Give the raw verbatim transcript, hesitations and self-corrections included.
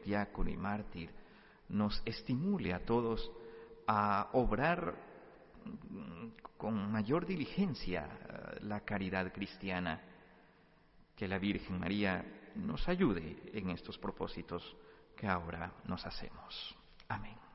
diácono y mártir, nos estimule a todos a obrar con mayor diligencia la caridad cristiana. Que la Virgen María nos ayude en estos propósitos que ahora nos hacemos. Amén.